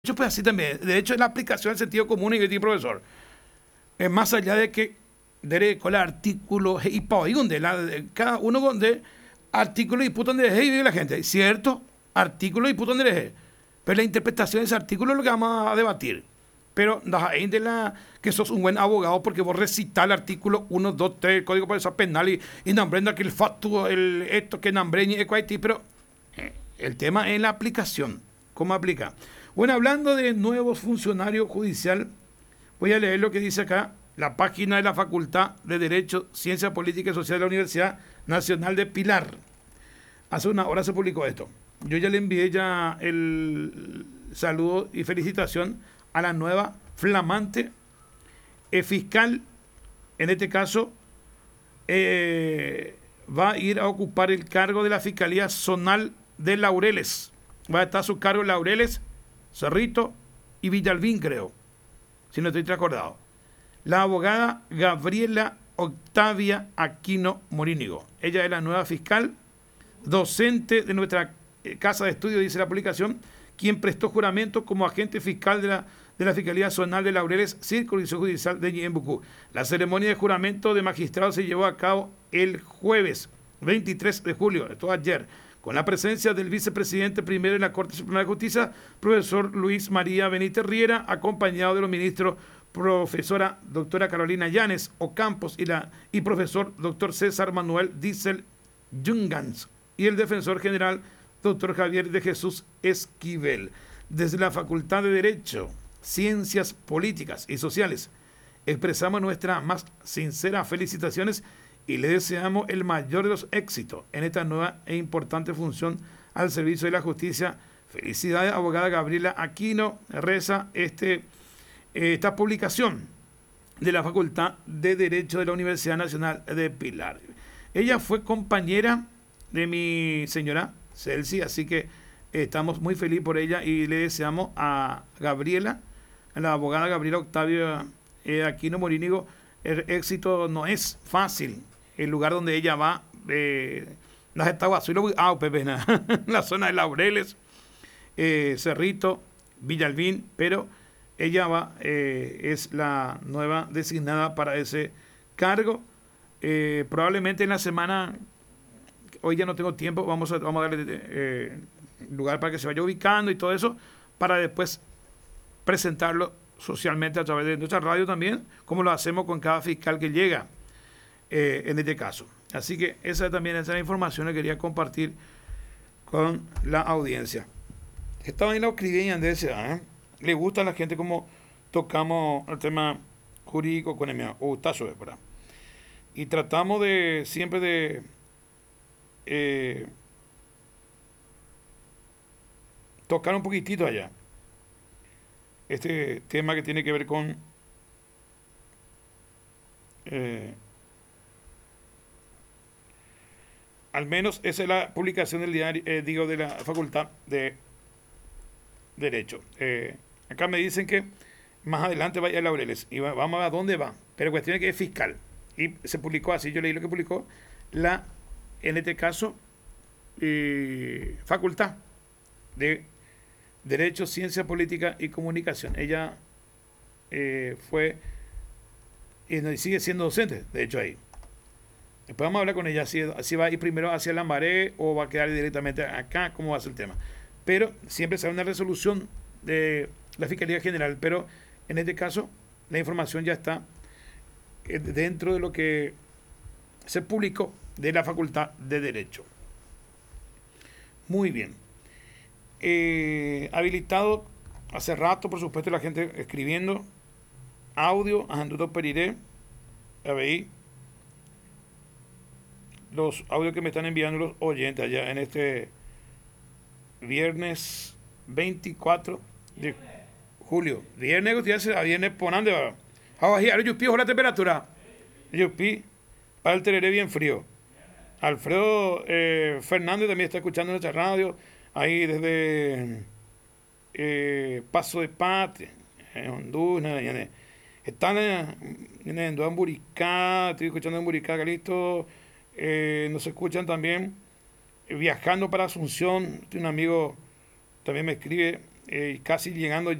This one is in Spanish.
hecho, pues así también. De hecho, es la aplicación del sentido común y que tiene profesor. Es más allá de que debe con el artículo y para donde cada uno donde artículo y puto donde y vive la gente. Cierto, artículo y puto donde pero la interpretación de ese artículo es lo que vamos a debatir. Pero ahí de la que sos un buen abogado porque vos recitar el artículo 1, 2, 3 el Código Procesal Penal y nombrando que el facto, esto que nombreñi, pero el tema es la aplicación. ¿Cómo aplica? Bueno, hablando de nuevos funcionarios judicial, voy a leer lo que dice acá la página de la Facultad de Derecho, Ciencia Política y Social de la Universidad Nacional de Pilar. Hace una hora se publicó esto. Yo ya le envié ya el saludo y felicitación a la nueva flamante fiscal, en este caso, va a ir a ocupar el cargo de la Fiscalía Zonal de Laureles. Va a estar a su cargo Laureles, Cerrito y Villalbín, creo, si no estoy recordado. La abogada Gabriela Octavia Aquino Morínigo. Ella es la nueva fiscal, docente de nuestra casa de estudio, dice la publicación, quien prestó juramento como agente fiscal de la Fiscalía Zonal de Laureles, Circunscripción Judicial de Ñembucú. La ceremonia de juramento de magistrado se llevó a cabo el jueves 23 de julio, esto ayer, con la presencia del vicepresidente primero de la Corte Suprema de Justicia, profesor Luis María Benítez Riera, acompañado de los ministros profesora doctora Carolina Llanes Ocampos y profesor doctor César Manuel Diesel Jungans y el defensor general doctor Javier de Jesús Esquivel. Desde la Facultad de Derecho, Ciencias Políticas y Sociales expresamos nuestras más sinceras felicitaciones y le deseamos el mayor de los éxitos en esta nueva e importante función al servicio de la justicia. Felicidades, abogada Gabriela Aquino. Reza esta publicación de la Facultad de Derecho de la Universidad Nacional de Pilar. Ella fue compañera de mi señora Celsi, así que estamos muy felices por ella y le deseamos a Gabriela, a la abogada Gabriela Octavio Aquino Morínigo, el éxito. No es fácil el lugar donde ella va, las Estaguazuilos, la zona de Laureles, Cerrito, Villalbín, pero ella va, es la nueva designada para ese cargo. Probablemente en la semana, hoy ya no tengo tiempo, vamos a darle lugar para que se vaya ubicando y todo eso, para después presentarlo socialmente a través de nuestra radio también, como lo hacemos con cada fiscal que llega en este caso. Así que esa también es la información que quería compartir con la audiencia. Estaba en la escribí Andrés, le gusta a la gente como tocamos el tema jurídico con el gustazo, ¿verdad? Y tratamos de siempre de tocar un poquitito allá este tema que tiene que ver con al menos esa es la publicación del diario, de la Facultad de Derecho. Acá me dicen que más adelante vaya a Laureles y vamos a ver a dónde va, pero cuestión es que es fiscal y se publicó así. Yo leí lo que publicó en este caso, Facultad de Derecho, Ciencia Política y Comunicación. Ella fue y sigue siendo docente, de hecho ahí. Después vamos a hablar con ella si va a ir primero hacia Lambaré o va a quedar directamente acá, cómo va a ser el tema. Pero siempre sale una resolución de la Fiscalía General, pero en este caso la información ya está dentro de lo que se publicó de la Facultad de Derecho. Muy bien. Habilitado hace rato, por supuesto, la gente escribiendo audio a Anduto Periré, ABI, los audios que me están enviando los oyentes allá en este viernes 24 de julio. Viernes, viernes ponande, ahora yo pido la temperatura. Yo pido para el tereré bien frío. Alfredo Fernández también está escuchando nuestra radio, ahí desde Paso de Pate, en Honduras. Están en Buricá, estoy escuchando en Buricá, Calixto. Nos escuchan también viajando para Asunción. Un amigo también me escribe casi llegando